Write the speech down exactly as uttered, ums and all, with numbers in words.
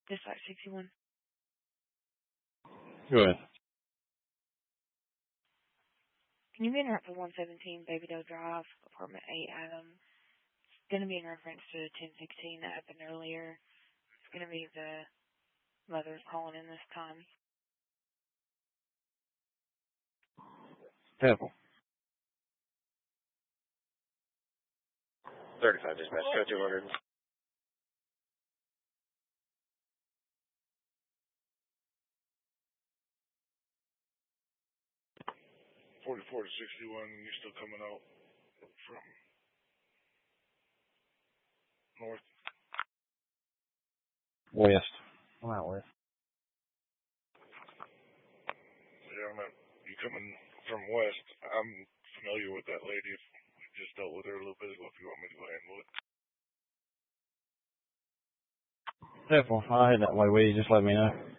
Dispatch sixty-one. Go ahead. Can you be in route for one seventeen Baby Doe Drive, apartment eight, Adam? It's going to be in reference to ten sixteen that happened earlier. It's going to be the mother's calling in this time. Temple. thirty-five dispatch, go two hundred. forty-four to sixty-one, and you're still coming out from north? West. I'm out west. Yeah, I'm not, you coming from west. I'm familiar with that lady. We just dealt with her a little bit ago if you want me to go handle it. Temple. I'll head that way. Will you just let me know?